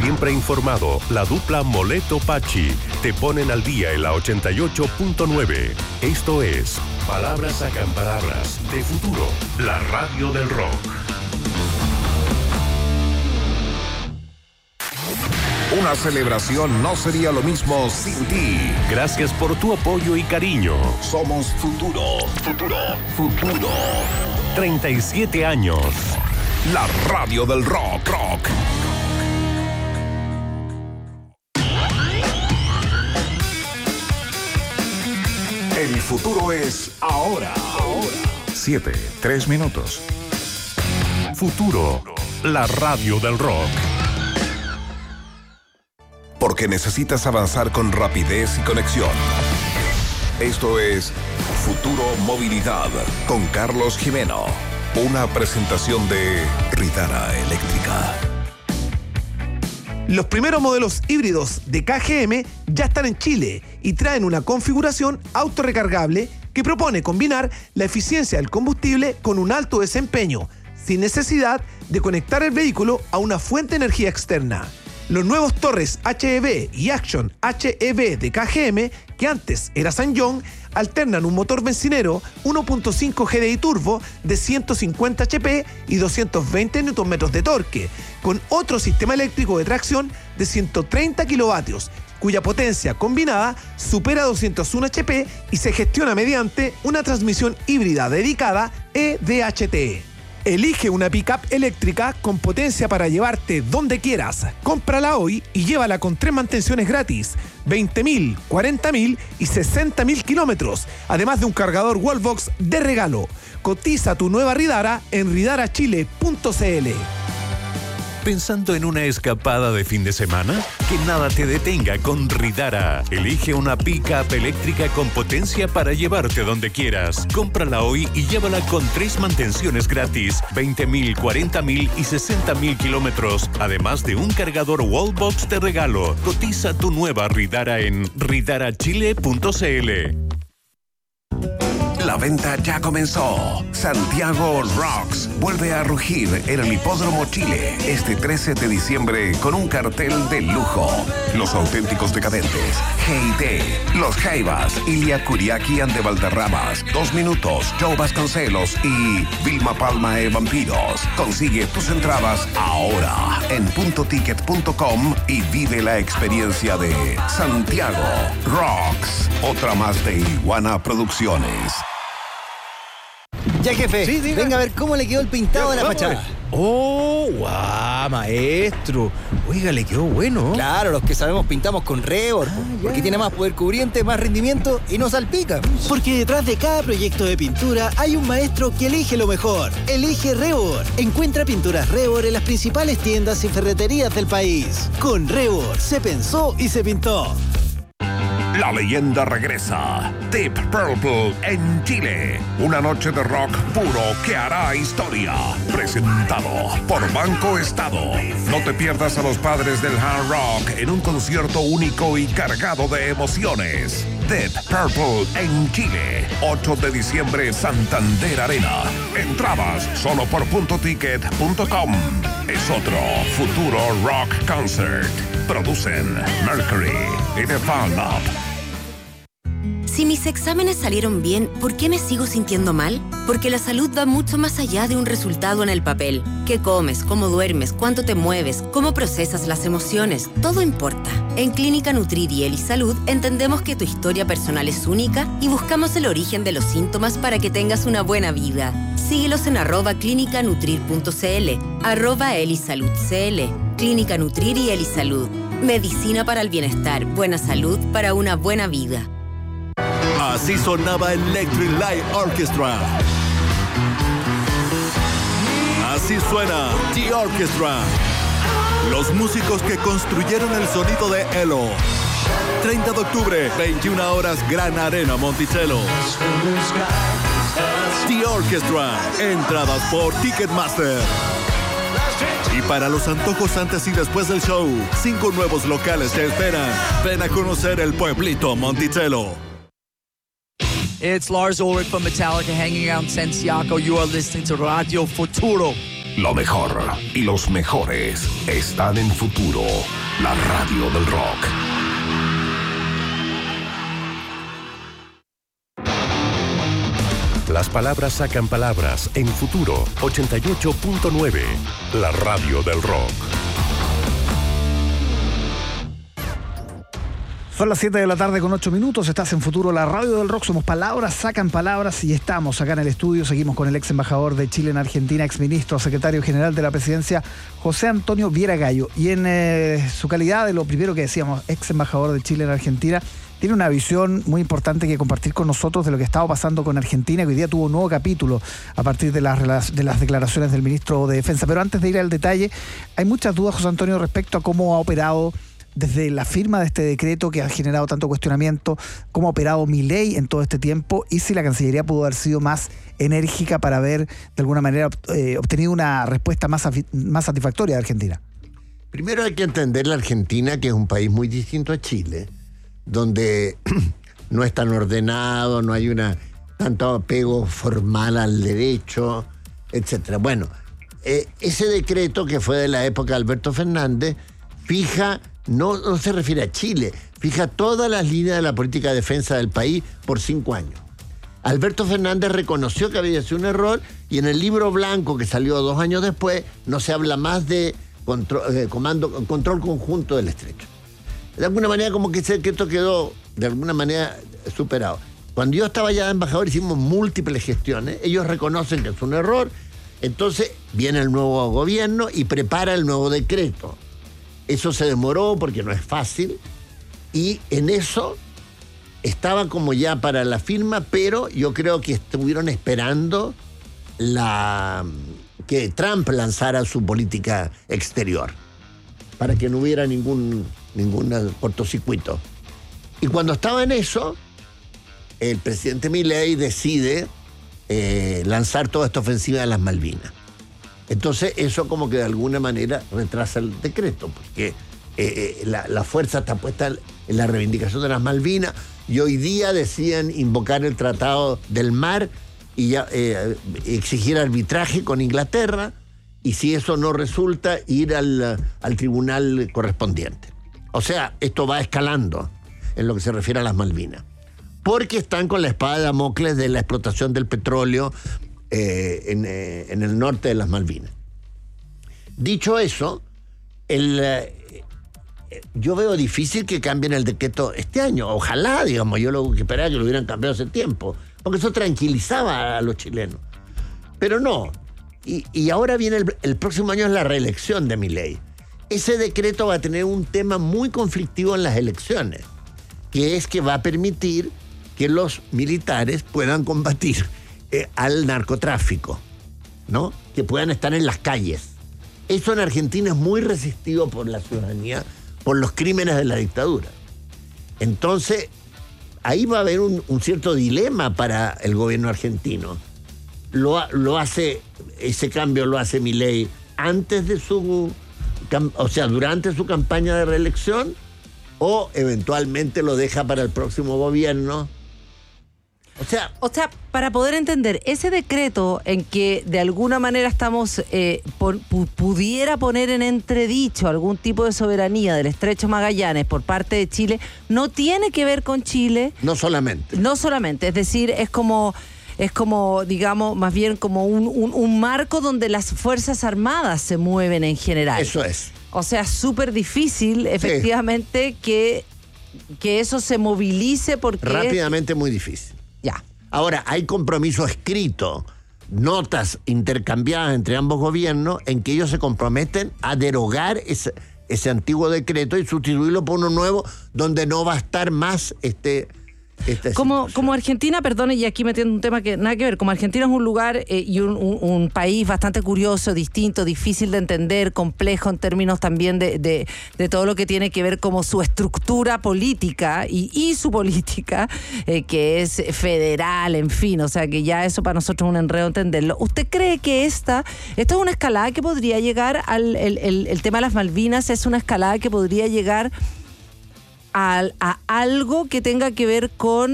siempre informado, la dupla Moleto-Pachi te ponen al día en la 88.9. Esto es Palabras Acamparadas de Futuro, la radio del rock. Una celebración no sería lo mismo sin ti. Gracias por tu apoyo y cariño. Somos Futuro. 37 años. La radio del rock. El futuro es ahora. 7:03. Futuro, la radio del rock. Porque necesitas avanzar con rapidez y conexión. Esto es Futuro Movilidad con Carlos Jimeno. Una presentación de Ridara Eléctrica. Los primeros modelos híbridos de KGM ya están en Chile y traen una configuración autorrecargable que propone combinar la eficiencia del combustible con un alto desempeño, sin necesidad de conectar el vehículo a una fuente de energía externa. Los nuevos Torres HEV y Action HEV de KGM, que antes era SsangYong, alternan un motor bencinero 1.5 GDI turbo de 150 HP y 220 Nm de torque, con otro sistema eléctrico de tracción de 130 kilovatios, cuya potencia combinada supera 201 HP y se gestiona mediante una transmisión híbrida dedicada eDHT. Elige una pickup eléctrica con potencia para llevarte donde quieras. Cómprala hoy y llévala con 3 mantenciones gratis, 20.000, 40.000 y 60.000 kilómetros, además de un cargador Wallbox de regalo. Cotiza tu nueva Ridara en ridarachile.cl. ¿Pensando en una escapada de fin de semana? Que nada te detenga con Ridara. Elige una pick-up eléctrica con potencia para llevarte donde quieras. Cómprala hoy y llévala con 3 mantenciones gratis, 20.000, 40.000 y 60.000 kilómetros, además de un cargador Wallbox de regalo. Cotiza tu nueva Ridara en ridarachile.cl. La venta ya comenzó. Santiago Rocks vuelve a rugir en el Hipódromo Chile este 13 de diciembre con un cartel de lujo. Los auténticos decadentes, G.I.T., Los Jaivas, Ilia Kuriaki ante Valderramas, 2 Minutos, Joe Vasconcelos y Vilma Palma e Vampiros. Consigue tus entradas ahora en puntoticket.com y vive la experiencia de Santiago Rocks. Otra más de Iguana Producciones. Ya, jefe, Sí, diga. venga a ver cómo le quedó el pintado de la Vamos a fachada. ver. ¡Oh, guau, maestro! Oiga, le quedó bueno. Claro, los que sabemos pintamos con Rebor, porque tiene más poder cubriente, más rendimiento y no salpica. Porque detrás de cada proyecto de pintura hay un maestro que elige lo mejor. Elige Rebor. Encuentra pinturas Rebor en las principales tiendas y ferreterías del país. Con Rebor se pensó y se pintó. La leyenda regresa. Deep Purple en Chile. Una noche de rock puro que hará historia. Presentado por Banco Estado. No te pierdas a los padres del hard rock en un concierto único y cargado de emociones. Deep Purple en Chile. 8 de diciembre, Santander Arena. Entradas solo por puntoticket.com. Es otro Futuro Rock Concert. Producen Mercury y The Fan Up. Si mis exámenes salieron bien, ¿por qué me sigo sintiendo mal? Porque la salud va mucho más allá de un resultado en el papel. ¿Qué comes? ¿Cómo duermes? ¿Cuánto te mueves? ¿Cómo procesas las emociones? Todo importa. En Clínica Nutrir y Elisalud entendemos que tu historia personal es única y buscamos el origen de los síntomas para que tengas una buena vida. Síguelos en @clinicanutrir.cl, @elisaludcl. Clínica Nutrir y Elisalud. Medicina para el bienestar, buena salud para una buena vida. Así sonaba Electric Light Orchestra. Así suena The Orchestra. Los músicos que construyeron el sonido de Elo. 30 de octubre, 21 horas, Gran Arena Monticello. The Orchestra. Entradas por Ticketmaster. Y para los antojos antes y después del show, 5 nuevos locales te esperan. Ven a conocer el pueblito Monticello. It's Lars Ulrich from Metallica hanging out in Santiago. You are listening to Radio Futuro. Lo mejor y los mejores están en Futuro, la radio del rock. Las palabras sacan palabras en Futuro 88.9, la radio del rock. Son las 7 de la tarde con 8 minutos, estás en Futuro, la radio del rock, somos palabras, sacan palabras y estamos acá en el estudio, seguimos con el ex embajador de Chile en Argentina, ex ministro, secretario general de la presidencia, José Antonio Viera Gallo, y en su calidad de lo primero que decíamos, ex embajador de Chile en Argentina, tiene una visión muy importante que compartir con nosotros de lo que estaba pasando con Argentina, que hoy día tuvo un nuevo capítulo a partir de las declaraciones del ministro de Defensa. Pero antes de ir al detalle, hay muchas dudas, José Antonio, respecto a cómo ha operado desde la firma de este decreto que ha generado tanto cuestionamiento, cómo ha operado Milei en todo este tiempo y si la Cancillería pudo haber sido más enérgica para haber, de alguna manera, obtenido una respuesta más satisfactoria de Argentina. Primero hay que entender la Argentina, que es un país muy distinto a Chile, donde no es tan ordenado, no hay tanto apego formal al derecho, etcétera. Bueno, ese decreto que fue de la época de Alberto Fernández fija, no se refiere a Chile, fija todas las líneas de la política de defensa del país por 5 años. Alberto Fernández reconoció que había sido un error y en el libro blanco que salió 2 años después no se habla más de control conjunto del estrecho. De alguna manera como que ese decreto quedó de alguna manera superado. Cuando yo estaba ya de embajador hicimos múltiples gestiones, ellos reconocen que es un error, entonces viene el nuevo gobierno y prepara el nuevo decreto. Eso se demoró porque no es fácil y en eso estaba como ya para la firma, pero yo creo que estuvieron esperando que Trump lanzara su política exterior para que no hubiera ningún cortocircuito. Y cuando estaba en eso, el presidente Milei decide lanzar toda esta ofensiva de las Malvinas. Entonces eso como que de alguna manera retrasa el decreto, porque la fuerza está puesta en la reivindicación de las Malvinas y hoy día decían invocar el Tratado del Mar y ya, exigir arbitraje con Inglaterra y si eso no resulta ir al tribunal correspondiente. O sea, esto va escalando en lo que se refiere a las Malvinas, porque están con la espada de Damocles de la explotación del petróleo en el norte de las Malvinas. Dicho eso, yo veo difícil que cambien el decreto este año. Ojalá, digamos, yo lo que esperaba que lo hubieran cambiado hace tiempo, porque eso tranquilizaba a los chilenos. Pero no. Y ahora viene el próximo año es la reelección de Milei. Ese decreto va a tener un tema muy conflictivo en las elecciones, que es que va a permitir que los militares puedan combatir al narcotráfico, ¿no? Que puedan estar en las calles. Eso en Argentina es muy resistido por la ciudadanía, por los crímenes de la dictadura. Entonces, ahí va a haber un cierto dilema para el gobierno argentino. Ese cambio lo hace Milei antes de durante su campaña de reelección, o eventualmente lo deja para el próximo gobierno. O sea, para poder entender, ese decreto en que de alguna manera estamos pudiera poner en entredicho algún tipo de soberanía del Estrecho Magallanes por parte de Chile, no tiene que ver con Chile. No solamente, es decir, es como, digamos, más bien como un marco donde las Fuerzas Armadas se mueven en general. Eso es. O sea, súper difícil, efectivamente, que eso se movilice porque... Rápidamente muy difícil. Ya. Ahora, hay compromiso escrito, notas intercambiadas entre ambos gobiernos en que ellos se comprometen a derogar ese antiguo decreto y sustituirlo por uno nuevo donde no va a estar más Como Argentina, perdone, y aquí metiendo un tema que nada que ver, como Argentina es un lugar y un país bastante curioso, distinto, difícil de entender, complejo en términos también de todo lo que tiene que ver como su estructura política y su política, que es federal, en fin, o sea que ya eso para nosotros es un enredo entenderlo. ¿Usted cree que esta es una escalada que podría llegar el tema de las Malvinas, es una escalada que podría llegar a algo que tenga que ver con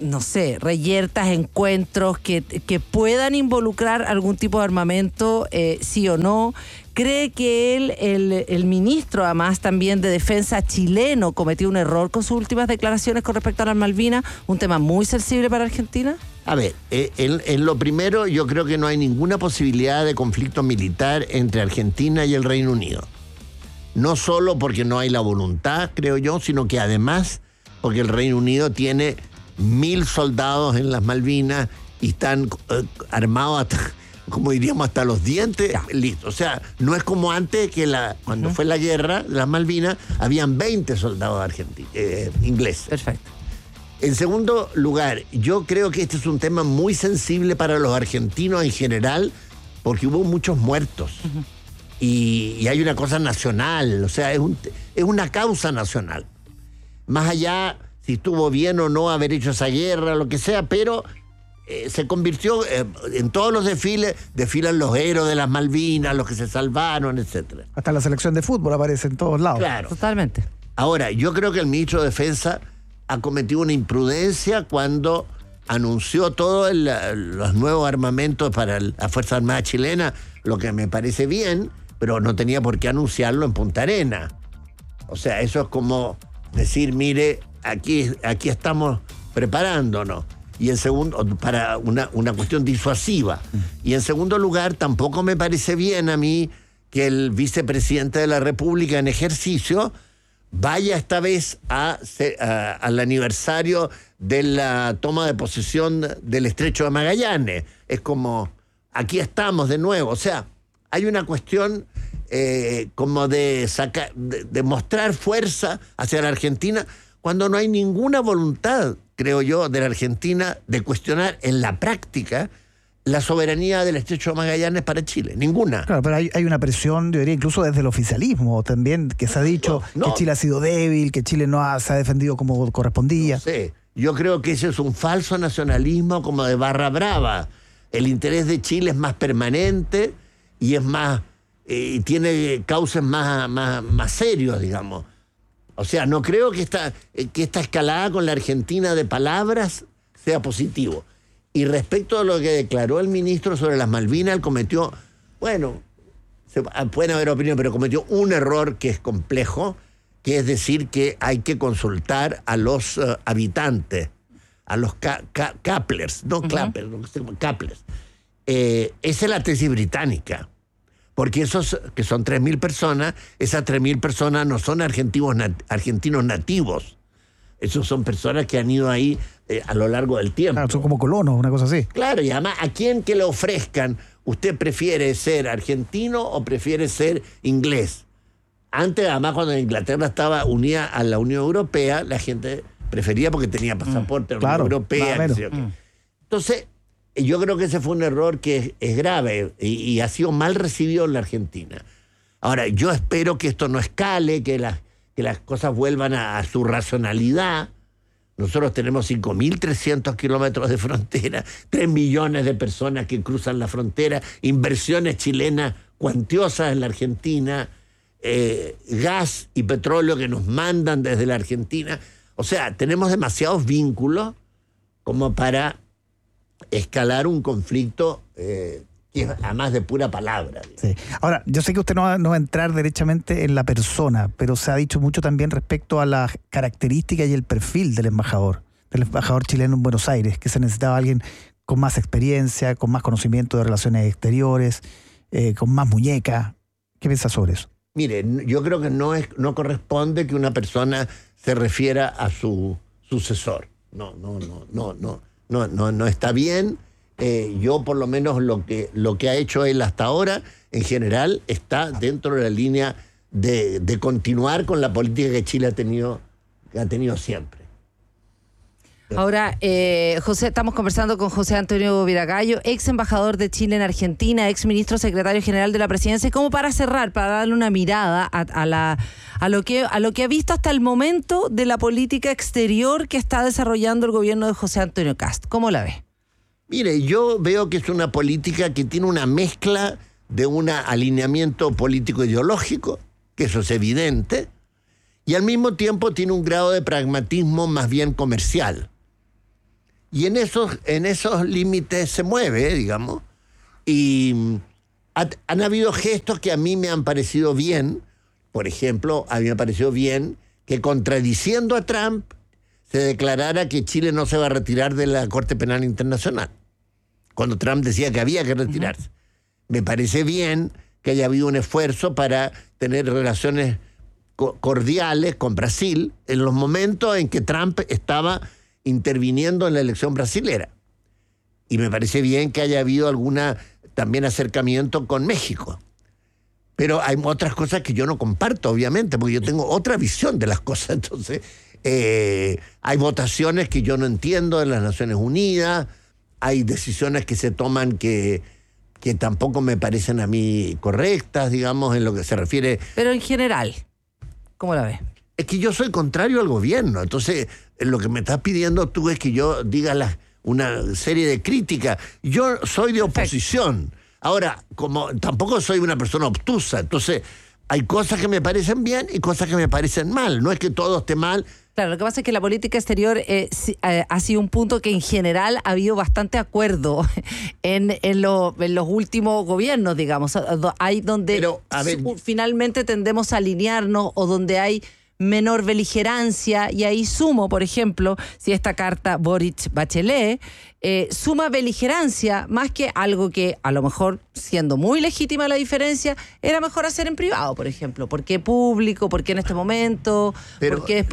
no sé, reyertas, encuentros que puedan involucrar algún tipo de armamento, sí o no. ¿Cree que el ministro, además también de Defensa chileno, cometió un error con sus últimas declaraciones con respecto a las Malvinas? Un tema muy sensible para Argentina. A ver, en lo primero, yo creo que no hay ninguna posibilidad de conflicto militar entre Argentina y el Reino Unido. No solo porque no hay la voluntad, creo yo, sino que además porque el Reino Unido tiene 1.000 soldados en las Malvinas y están armados hasta, como diríamos, hasta los dientes, listos. O sea, no es como antes que cuando fue la guerra de las Malvinas, habían 20 soldados ingleses. Perfecto. En segundo lugar, yo creo que este es un tema muy sensible para los argentinos en general, porque hubo muchos muertos. Y hay una cosa nacional, o sea, es una causa nacional. Más allá si estuvo bien o no haber hecho esa guerra, lo que sea, pero se convirtió en todos los desfilan los héroes de las Malvinas, los que se salvaron, etcétera. Hasta la selección de fútbol aparece en todos lados. Claro. Totalmente. Ahora, yo creo que el ministro de Defensa ha cometido una imprudencia cuando anunció todos los nuevos armamentos para la Fuerza Armada chilena, lo que me parece bien, pero no tenía por qué anunciarlo en Punta Arenas. O sea, eso es como decir, mire, aquí estamos preparándonos. Y en segundo, para una cuestión disuasiva. Y en segundo lugar, tampoco me parece bien a mí que el vicepresidente de la República en ejercicio vaya esta vez al aniversario de la toma de posesión del Estrecho de Magallanes. Es como, aquí estamos de nuevo. O sea, hay una cuestión como de mostrar fuerza hacia la Argentina cuando no hay ninguna voluntad, creo yo, de la Argentina de cuestionar en la práctica la soberanía del Estrecho de Magallanes para Chile. Ninguna. Claro, pero hay una presión, yo diría, incluso desde el oficialismo también, que se ha dicho que Chile ha sido débil, que Chile se ha defendido como correspondía. No sé. Yo creo que ese es un falso nacionalismo como de barra brava. El interés de Chile es más permanente y es más... tiene cauces más serios, digamos. O sea, no creo que esta escalada con la Argentina de palabras sea positivo. Y respecto a lo que declaró el ministro sobre las Malvinas, él cometió, pueden haber opiniones, pero cometió un error que es complejo, que es decir que hay que consultar a los habitantes, a los Caplers, no Clappers, Caplers. Esa es la tesis británica. Porque esos que son 3.000 personas, esas 3.000 personas no son argentinos nativos. Esos son personas que han ido ahí a lo largo del tiempo. Claro, son como colonos, una cosa así. Claro, y además, ¿a quién que le ofrezcan? ¿Usted prefiere ser argentino o prefiere ser inglés? Antes, además, cuando Inglaterra estaba unida a la Unión Europea, la gente prefería porque tenía pasaporte de la Unión Europea. Entonces, yo creo que ese fue un error que es grave y ha sido mal recibido en la Argentina. Ahora, yo espero que esto no escale, que las cosas vuelvan a su racionalidad. Nosotros tenemos 5.300 kilómetros de frontera, 3 millones de personas que cruzan la frontera, inversiones chilenas cuantiosas en la Argentina, gas y petróleo que nos mandan desde la Argentina. O sea, tenemos demasiados vínculos como para escalar un conflicto que es además de pura palabra. Sí. Ahora, yo sé que usted no va a entrar derechamente en la persona, pero se ha dicho mucho también respecto a las características y el perfil del embajador chileno en Buenos Aires, que se necesitaba alguien con más experiencia, con más conocimiento de relaciones exteriores, con más muñeca. ¿Qué piensa sobre eso? Mire, yo creo que no corresponde que una persona se refiera a su sucesor. No está bien. Yo por lo menos lo que ha hecho él hasta ahora, en general, está dentro de la línea de continuar con la política que Chile ha tenido siempre. Ahora, José, estamos conversando con José Antonio Viragallo, ex embajador de Chile en Argentina, ex ministro secretario general de la presidencia. Y como para cerrar, para darle una mirada a lo que ha visto hasta el momento de la política exterior que está desarrollando el gobierno de José Antonio Kast. ¿Cómo la ve? Mire, yo veo que es una política que tiene una mezcla de un alineamiento político ideológico, que eso es evidente, y al mismo tiempo tiene un grado de pragmatismo más bien comercial. Y en esos límites se mueve, digamos. Y han habido gestos que a mí me han parecido bien. Por ejemplo, a mí me ha parecido bien que, contradiciendo a Trump, se declarara que Chile no se va a retirar de la Corte Penal Internacional, cuando Trump decía que había que retirarse. Me parece bien que haya habido un esfuerzo para tener relaciones cordiales con Brasil en los momentos en que Trump estaba interviniendo en la elección brasilera. Y me parece bien que haya habido alguna también acercamiento con México. Pero hay otras cosas que yo no comparto, obviamente, porque yo tengo otra visión de las cosas. Entonces, hay votaciones que yo no entiendo en las Naciones Unidas, hay decisiones que se toman que tampoco me parecen a mí correctas, digamos, en lo que se refiere... Pero en general, ¿cómo la ves? Es que yo soy contrario al gobierno, entonces lo que me estás pidiendo tú es que yo diga una serie de críticas. Yo soy de oposición. Ahora, como tampoco soy una persona obtusa, entonces hay cosas que me parecen bien y cosas que me parecen mal. No es que todo esté mal. Claro, lo que pasa es que la política exterior ha sido un punto que en general ha habido bastante acuerdo en los últimos gobiernos, digamos. Hay donde finalmente tendemos a alinearnos o donde hay menor beligerancia, y ahí sumo, por ejemplo, si esta carta Boric-Bachelet suma beligerancia más que algo que, a lo mejor, siendo muy legítima la diferencia, era mejor hacer en privado, por ejemplo. ¿Por qué público? ¿Por qué en este momento? Porque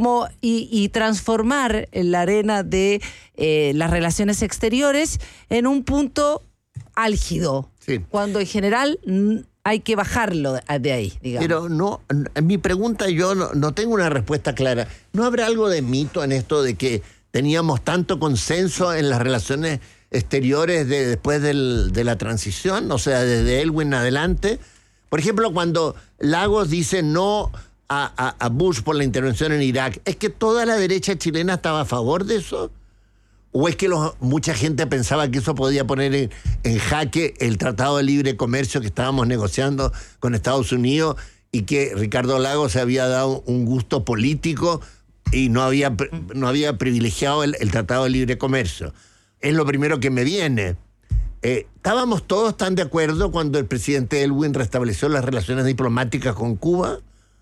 y transformar la arena de las relaciones exteriores en un punto álgido, cuando en general hay que bajarlo de ahí, digamos. Pero no, en mi pregunta yo no tengo una respuesta clara. ¿No habrá algo de mito en esto de que teníamos tanto consenso en las relaciones exteriores después de la transición? O sea, desde Elwin en adelante. Por ejemplo, cuando Lagos dice no a Bush por la intervención en Irak, ¿es que toda la derecha chilena estaba a favor de eso? ¿O es que mucha gente pensaba que eso podía poner en jaque el Tratado de Libre Comercio que estábamos negociando con Estados Unidos y que Ricardo Lagos se había dado un gusto político y no había privilegiado el Tratado de Libre Comercio? Es lo primero que me viene. ¿Estábamos todos tan de acuerdo cuando el presidente Elwin restableció las relaciones diplomáticas con Cuba?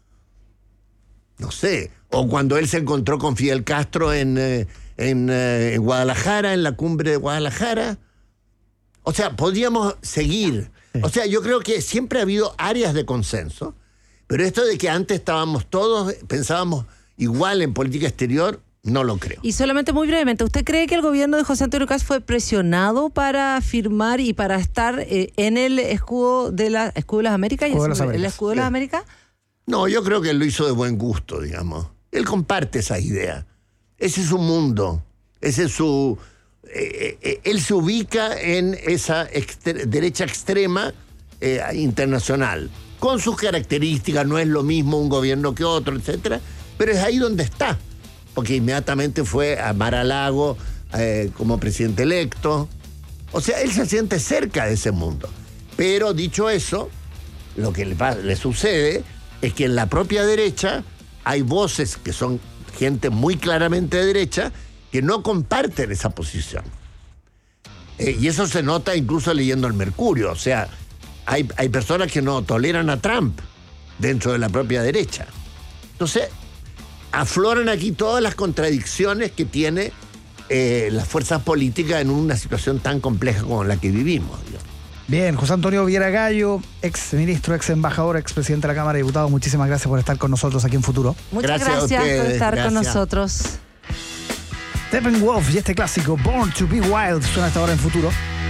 No sé. O cuando él se encontró con Fidel Castro en Guadalajara, en la cumbre de Guadalajara. O sea, podríamos seguir. O sea, yo creo que siempre ha habido áreas de consenso, pero esto de que antes pensábamos igual en política exterior, no lo creo. Y solamente muy brevemente, ¿usted cree que el gobierno de José Antonio Kast fue presionado para firmar y para estar en el escudo de las Américas? ¿El escudo de las Américas? No, yo creo que él lo hizo de buen gusto, digamos. Él comparte esa idea. Ese es su mundo, ese es su... él se ubica en esa derecha extrema internacional, con sus características. No es lo mismo un gobierno que otro, etcétera, pero es ahí donde está, porque inmediatamente fue a Mar-a-Lago como presidente electo. O sea, él se siente cerca de ese mundo. Pero dicho eso, lo que le sucede es que en la propia derecha hay voces que son gente muy claramente de derecha que no comparten esa posición. Y eso se nota incluso leyendo el Mercurio. O sea, hay personas que no toleran a Trump dentro de la propia derecha. Entonces, afloran aquí todas las contradicciones que tiene las fuerzas políticas en una situación tan compleja como la que vivimos, digamos. Bien, José Antonio Viera Gallo, ex ministro, ex embajador, ex presidente de la Cámara de Diputados, muchísimas gracias por estar con nosotros aquí en Futuro. Muchas gracias por estar con nosotros. Steppenwolf y este clásico Born to be Wild suena hasta ahora en Futuro.